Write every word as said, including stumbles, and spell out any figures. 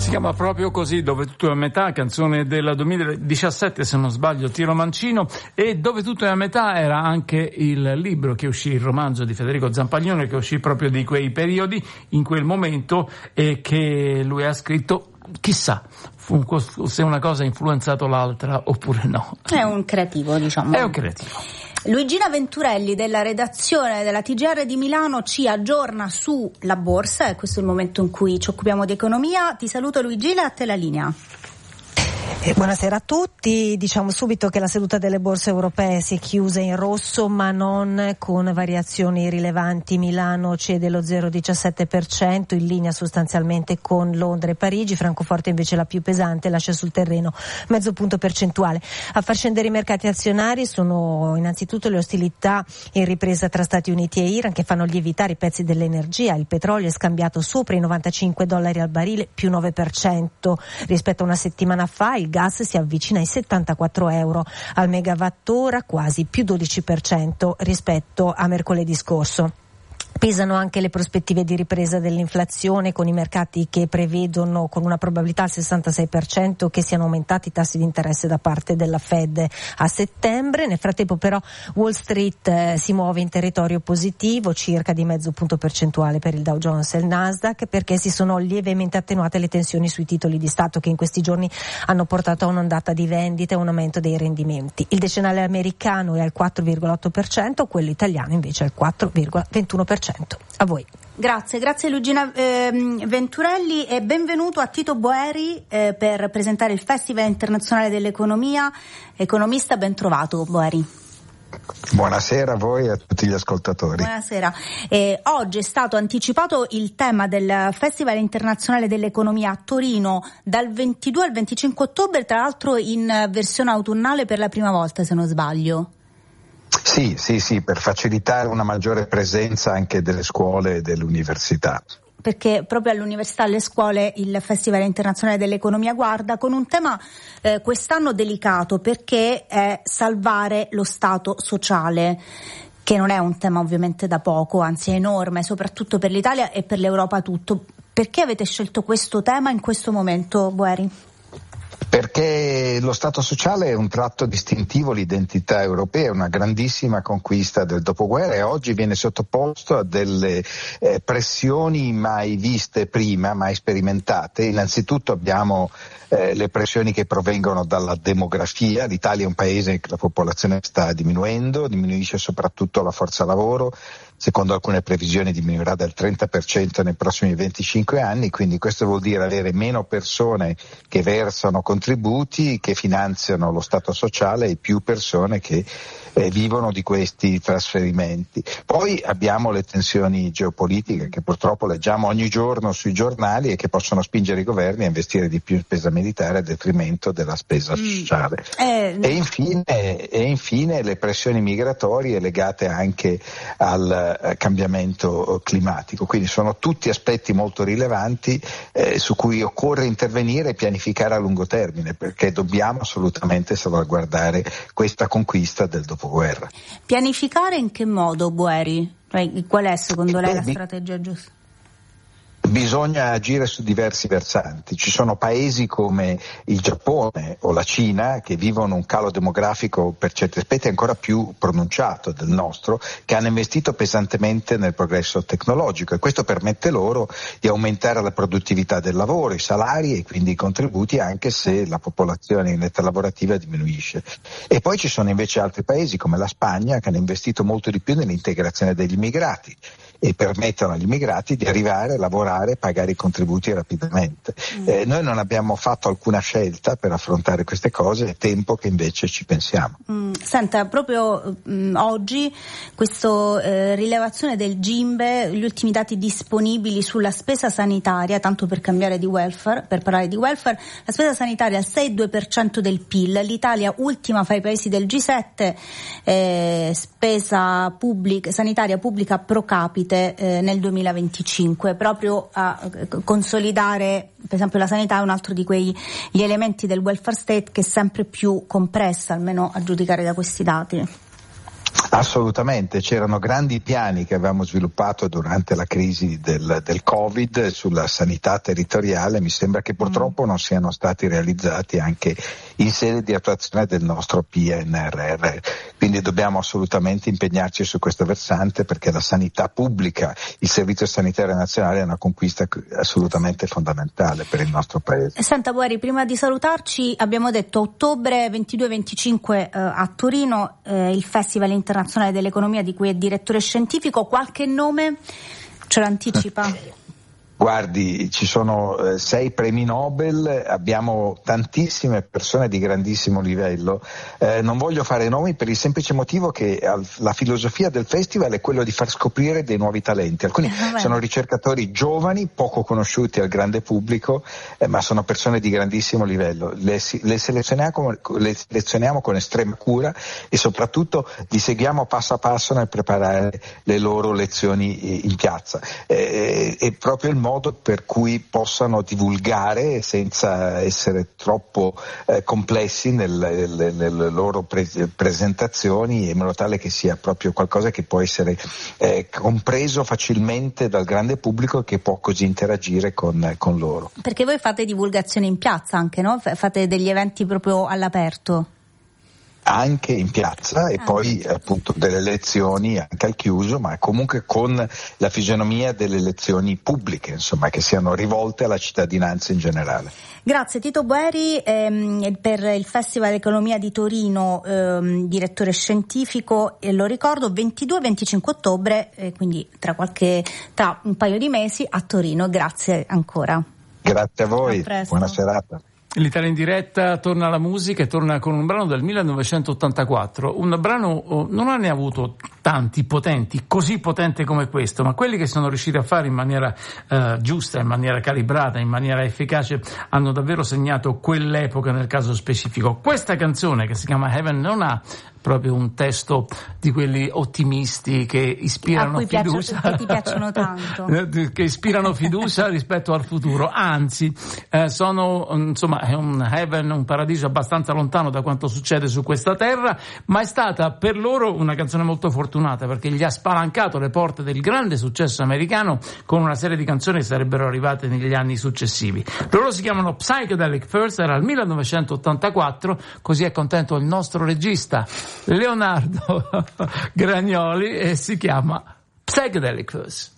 Si chiama proprio così, Dove tutto è a metà, canzone del duemiladiciassette se non sbaglio, Tiro Mancino, e Dove tutto è a metà era anche il libro che uscì, il romanzo di Federico Zampaglione che uscì proprio di quei periodi, in quel momento, e che lui ha scritto, chissà se una cosa ha influenzato l'altra oppure no. È un creativo, diciamo. È un creativo. Luigina Venturelli della redazione della T G R di Milano ci aggiorna sulla borsa, e questo è il momento in cui ci occupiamo di economia. Ti saluto Luigina, a te la linea. Eh, buonasera a tutti. Diciamo subito che la seduta delle borse europee si è chiusa in rosso, ma non con variazioni rilevanti. Milano cede lo zero virgola diciassette per cento, in linea sostanzialmente con Londra e Parigi. Francoforte invece la più pesante, lascia sul terreno mezzo punto percentuale. A far scendere i mercati azionari sono innanzitutto le ostilità in ripresa tra Stati Uniti e Iran, che fanno lievitare i prezzi dell'energia. Il petrolio è scambiato sopra i novantacinque dollari al barile, più nove per cento rispetto a una settimana fa. Il gas si avvicina ai settantaquattro euro al megawattora, quasi più dodici per cento rispetto a mercoledì scorso. Pesano anche le prospettive di ripresa dell'inflazione, con i mercati che prevedono con una probabilità al sessantasei per cento che siano aumentati i tassi di interesse da parte della Fed a settembre. Nel frattempo però Wall Street eh, si muove in territorio positivo, circa di mezzo punto percentuale per il Dow Jones e il Nasdaq, perché si sono lievemente attenuate le tensioni sui titoli di Stato che in questi giorni hanno portato a un'ondata di vendite e un aumento dei rendimenti. Il decennale americano è al quattro virgola otto per cento, quello italiano invece al quattro virgola ventuno per cento. A voi. Grazie, grazie Luigina eh, Venturelli, e benvenuto a Tito Boeri eh, per presentare il Festival Internazionale dell'Economia. Economista, ben trovato Boeri. Buonasera a voi e a tutti gli ascoltatori. Buonasera. Eh, oggi è stato anticipato il tema del Festival Internazionale dell'Economia a Torino dal ventidue al venticinque ottobre, tra l'altro in versione autunnale per la prima volta, se non sbaglio. Sì, sì, sì, per facilitare una maggiore presenza anche delle scuole e delle università. Perché proprio all'università e alle scuole il Festival Internazionale dell'Economia guarda con un tema eh, quest'anno delicato, perché è salvare lo Stato sociale, che non è un tema ovviamente da poco, anzi è enorme, soprattutto per l'Italia e per l'Europa tutto. Perché avete scelto questo tema in questo momento, Boeri? Perché lo Stato sociale è un tratto distintivo, l'identità europea, una grandissima conquista del dopoguerra, e oggi viene sottoposto a delle eh, pressioni mai viste prima, mai sperimentate. Innanzitutto abbiamo eh, le pressioni che provengono dalla demografia. L'Italia è un paese in cui la popolazione sta diminuendo, diminuisce soprattutto la forza lavoro. Secondo alcune previsioni diminuirà del trenta per cento nei prossimi venticinque anni, quindi questo vuol dire avere meno persone che versano contributi, che finanziano lo Stato sociale, e più persone che eh, vivono di questi trasferimenti. Poi abbiamo le tensioni geopolitiche che purtroppo leggiamo ogni giorno sui giornali e che possono spingere i governi a investire di più in spesa militare a detrimento della spesa sociale. Mm. Eh. E, infine, e infine le pressioni migratorie legate anche al cambiamento climatico. Quindi sono tutti aspetti molto rilevanti eh, su cui occorre intervenire e pianificare a lungo termine, perché dobbiamo assolutamente salvaguardare questa conquista del dopoguerra. Pianificare in che modo, Boeri? Qual è secondo lei la strategia giusta? Bisogna agire su diversi versanti. Ci sono paesi come il Giappone o la Cina che vivono un calo demografico per certi aspetti ancora più pronunciato del nostro, che hanno investito pesantemente nel progresso tecnologico, e questo permette loro di aumentare la produttività del lavoro, i salari e quindi i contributi, anche se la popolazione in età lavorativa diminuisce. E poi ci sono invece altri paesi come la Spagna che hanno investito molto di più nell'integrazione degli immigrati e permettono agli immigrati di arrivare, lavorare e pagare i contributi rapidamente. Mm. Eh, noi non abbiamo fatto alcuna scelta per affrontare queste cose, è tempo che invece ci pensiamo. Mm, senta, proprio mh, oggi questa eh, rilevazione del GIMBE, gli ultimi dati disponibili sulla spesa sanitaria, tanto per cambiare di welfare, per parlare di welfare, la spesa sanitaria al sei virgola due per cento del P I L, l'Italia ultima fra i paesi del G sette, eh, spesa pubblica, sanitaria pubblica pro capite Eh, nel duemilaventicinque, proprio a eh, consolidare per esempio la sanità è un altro di quei gli elementi del welfare state che è sempre più compressa, almeno a giudicare da questi dati. Assolutamente, c'erano grandi piani che avevamo sviluppato durante la crisi del, del Covid sulla sanità territoriale, mi sembra che purtroppo non siano stati realizzati anche in sede di attuazione del nostro P N R R, quindi dobbiamo assolutamente impegnarci su questo versante, perché la sanità pubblica, il Servizio Sanitario Nazionale è una conquista assolutamente fondamentale per il nostro Paese. Senta Boeri, prima di salutarci abbiamo detto ottobre ventidue venticinque eh, a Torino, eh, il Festival Internazionale dell'Economia di cui è direttore scientifico. Qualche nome ce l'anticipa? Guardi, ci sono eh, sei premi Nobel, abbiamo tantissime persone di grandissimo livello, eh, non voglio fare nomi per il semplice motivo che al, la filosofia del festival è quello di far scoprire dei nuovi talenti. Alcuni eh, sono ricercatori giovani, poco conosciuti al grande pubblico, eh, ma sono persone di grandissimo livello. Le, le, selezioniamo, le selezioniamo con estrema cura e soprattutto li seguiamo passo a passo nel preparare le loro lezioni in piazza. Eh, è proprio il modo per cui possano divulgare senza essere troppo eh, complessi nelle, nelle, nelle loro pre- presentazioni, in modo tale che sia proprio qualcosa che può essere eh, compreso facilmente dal grande pubblico, che può così interagire con, con loro. Perché voi fate divulgazione in piazza anche, no? Fate degli eventi proprio all'aperto? Anche in piazza e ah, poi appunto delle lezioni anche al chiuso, ma comunque con la fisionomia delle lezioni pubbliche, insomma, che siano rivolte alla cittadinanza in generale. Grazie Tito Boeri, ehm, per il Festival Economia di Torino, ehm, direttore scientifico, e lo ricordo ventidue venticinque ottobre, eh, quindi tra qualche tra un paio di mesi a Torino. Grazie ancora. Grazie a voi, a buona serata. L'Italia in diretta torna alla musica e torna con un brano del millenovecentottantaquattro, un brano oh, non ne ha avuto tanti potenti, così potente come questo, ma quelli che sono riusciti a fare in maniera eh, giusta, in maniera calibrata, in maniera efficace, hanno davvero segnato quell'epoca nel caso specifico. Questa canzone, che si chiama Heaven, non ha proprio un testo di quelli ottimisti che ispirano fiducia, piaccio, che ti piacciono tanto, che ispirano fiducia rispetto al futuro, anzi eh, sono insomma è un heaven, un paradiso abbastanza lontano da quanto succede su questa terra, ma è stata per loro una canzone molto fortunata, perché gli ha spalancato le porte del grande successo americano con una serie di canzoni che sarebbero arrivate negli anni successivi. Loro si chiamano Psychedelic Furs, era il millenovecentottantaquattro, così è contento il nostro regista Leonardo Gragnoli, e si chiama Psychedelic Furs.